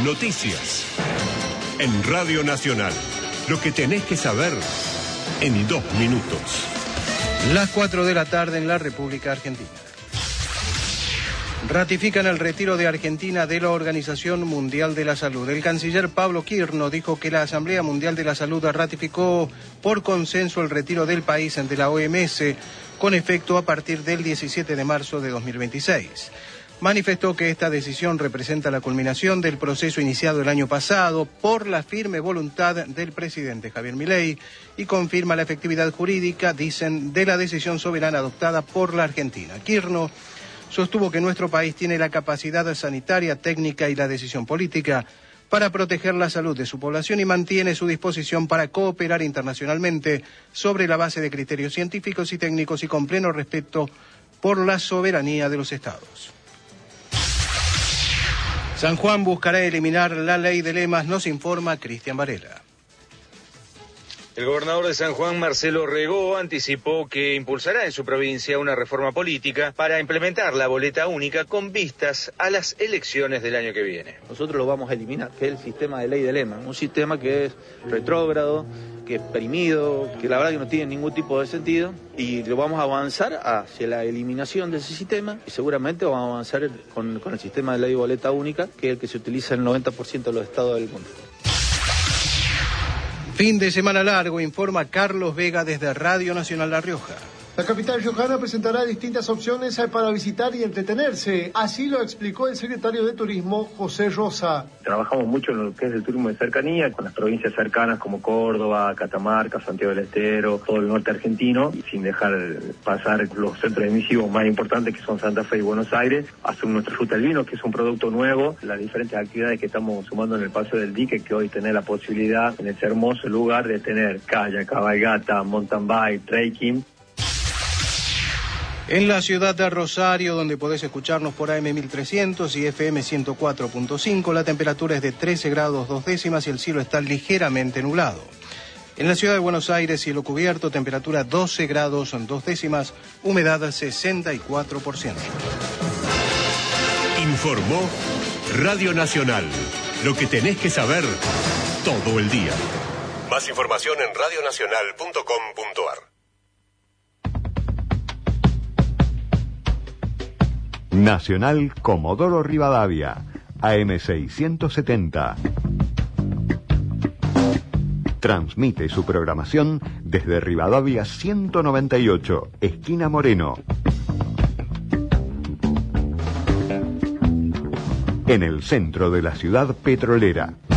Noticias. En Radio Nacional. Lo que tenés que saber en 2 minutos. Las 4 de la tarde en la República Argentina. Ratifican el retiro de Argentina de la Organización Mundial de la Salud. El canciller Pablo Quirno dijo que la Asamblea Mundial de la Salud ratificó por consenso el retiro del país de la OMS con efecto a partir del 17 de marzo de 2026. Manifestó que esta decisión representa la culminación del proceso iniciado el año pasado por la firme voluntad del presidente Javier Milei y confirma la efectividad jurídica, dicen, de la decisión soberana adoptada por la Argentina. Quirno sostuvo que nuestro país tiene la capacidad sanitaria, técnica y la decisión política para proteger la salud de su población y mantiene su disposición para cooperar internacionalmente sobre la base de criterios científicos y técnicos y con pleno respeto por la soberanía de los estados. San Juan buscará eliminar la ley de lemas, nos informa Cristian Varela. El gobernador de San Juan, Marcelo Regó, anticipó que impulsará en su provincia una reforma política para implementar la boleta única con vistas a las elecciones del año que viene. Nosotros lo vamos a eliminar, que es el sistema de ley de lema, un sistema que es retrógrado, que es perimido, que la verdad que no tiene ningún tipo de sentido, y lo vamos a avanzar hacia la eliminación de ese sistema, y seguramente vamos a avanzar con el sistema de ley de boleta única, que es el que se utiliza en el 90% de los estados del mundo. Fin de semana largo, informa Carlos Vega desde Radio Nacional La Rioja. La capital riojana presentará distintas opciones para visitar y entretenerse. Así lo explicó el secretario de Turismo, José Rosa. Trabajamos mucho en lo que es el turismo de cercanía, con las provincias cercanas como Córdoba, Catamarca, Santiago del Estero, todo el norte argentino, y sin dejar pasar los centros emisivos más importantes que son Santa Fe y Buenos Aires. Hacen nuestra ruta del vino, que es un producto nuevo, las diferentes actividades que estamos sumando en el Paso del Dique, que hoy tenés la posibilidad en ese hermoso lugar de tener kayak, cabalgata, mountain bike, trekking. En la ciudad de Rosario, donde podés escucharnos por AM 1300 y FM 104.5, la temperatura es de 13 grados 2 décimas y el cielo está ligeramente nublado. En la ciudad de Buenos Aires, cielo cubierto, temperatura 12 grados 2 décimas, humedad 64%. Informó Radio Nacional. Lo que tenés que saber todo el día. Más información en radionacional.com.ar. Nacional Comodoro Rivadavia, AM 670. Transmite su programación desde Rivadavia 198, esquina Moreno. En el centro de la ciudad petrolera.